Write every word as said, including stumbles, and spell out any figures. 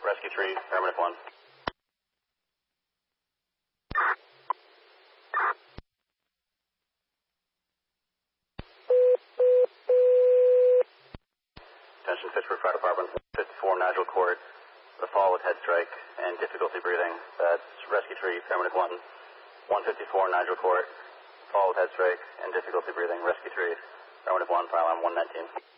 Rescue three, paramedic one. Attention Fitchburg Fire Department, fifty-four Nigel Court. The fall with head strike and difficulty breathing. That's Rescue three, paramedic one. one fifty-four Nigel Court. Fall with head strike and difficulty breathing. Rescue three, paramedic one, fire alarm one nineteen.